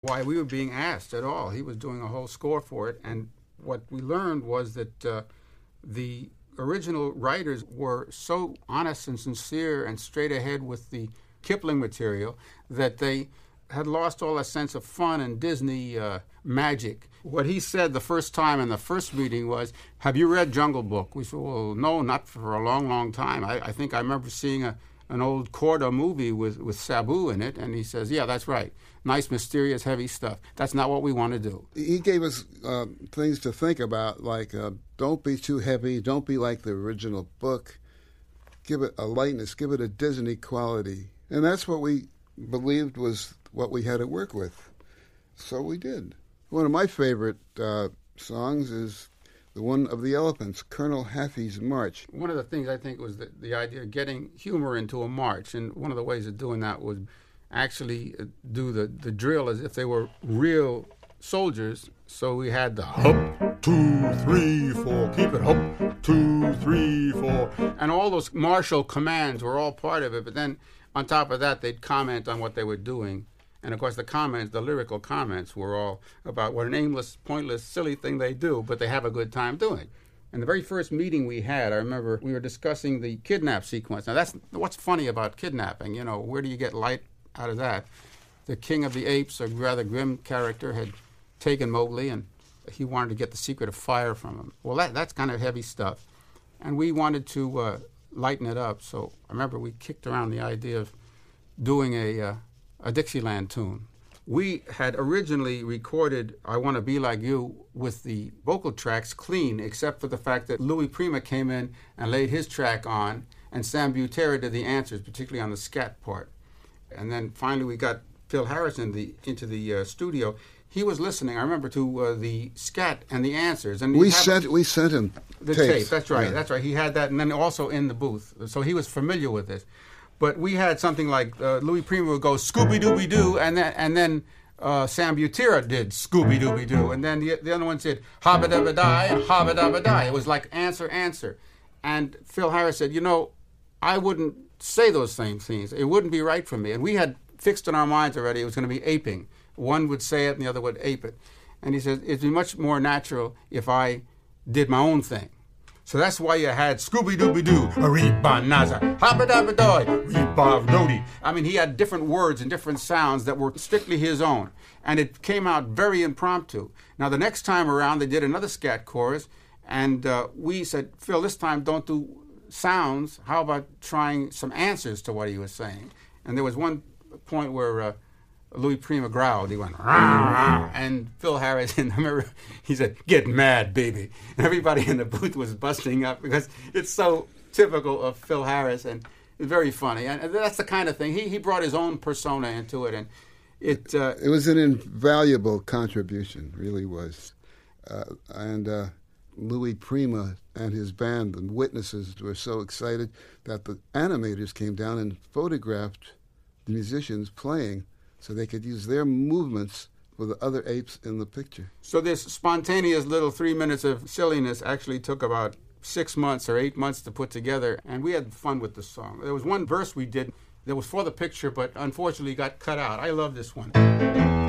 why we were being asked at all. He was doing a whole score for it, and what we learned was that the original writers were so honest and sincere and straight ahead with the Kipling material that they had lost all a sense of fun and Disney magic. What he said the first time in the first meeting was, "Have you read Jungle Book?" We said, "Well, no, not for a long, long time. I think I remember seeing an old Korda movie with Sabu in it." And he says, "Yeah, that's right. Nice, mysterious, heavy stuff. That's not what we want to do." He gave us things to think about, like don't be too heavy, don't be like the original book. Give it a lightness, give it a Disney quality. And that's what we believed was what we had to work with. So we did. One of my favorite songs is the one of the Elephants, Colonel Haffey's March. One of the things I think was the idea of getting humor into a march, and one of the ways of doing that was actually do the drill as if they were real soldiers. So we had the hop, 2, 3, 4, keep it hop, 2, 3, 4, and all those martial commands were all part of it. But then on top of that, they'd comment on what they were doing. And of course, the lyrical comments were all about what an aimless, pointless, silly thing they do, but they have a good time doing. And the very first meeting we had, I remember we were discussing the kidnap sequence. Now, that's what's funny about kidnapping. You know, where do you get light out of that? The King of the Apes, a rather grim character, had taken Mowgli, and he wanted to get the secret of fire from him. Well, that's kind of heavy stuff. And we wanted to lighten it up. So I remember we kicked around the idea of doing a Dixieland tune. We had originally recorded I Want to Be Like You with the vocal tracks clean, except for the fact that Louis Prima came in and laid his track on, and Sam Butera did the answers, particularly on the scat part. And then finally we got Phil Harris into the studio. He was listening, I remember, to the scat and the answers. And we sent him the tape. That's right. Yeah. That's right. He had that, and then also in the booth. So he was familiar with this. But we had something like Louis Prima would go Scooby-Dooby-Doo, and then Sam Butera did Scooby-Dooby-Doo, and then the other one said Habba-dabba-die, Habba-dabba-die. It was like answer, answer. And Phil Harris said, I wouldn't say those same things. It wouldn't be right for me. And we had fixed in our minds already it was going to be aping. One would say it and the other would ape it. And he said, it'd be much more natural if I did my own thing. So that's why you had Scooby-Dooby-Doo, Reba-naza, Habba-dabba-doy, Reba-dodi. I mean, he had different words and different sounds that were strictly his own. And it came out very impromptu. Now, the next time around, they did another scat chorus. And we said, Phil, this time don't do sounds. How about trying some answers to what he was saying? And there was one point where Louis Prima growled. He went, rah, rah. And Phil Harris, and I remember he said, "Get mad, baby." And everybody in the booth was busting up because it's so typical of Phil Harris, and it's very funny. And that's the kind of thing. He brought his own persona into it, and it was an invaluable contribution, really was. And Louis Prima and his band, the Witnesses, were so excited that the animators came down and photographed the musicians playing, so they could use their movements for the other apes in the picture. So this spontaneous little 3 minutes of silliness actually took about 6 months or 8 months to put together, and we had fun with the song. There was one verse we did that was for the picture, but unfortunately got cut out. I love this one.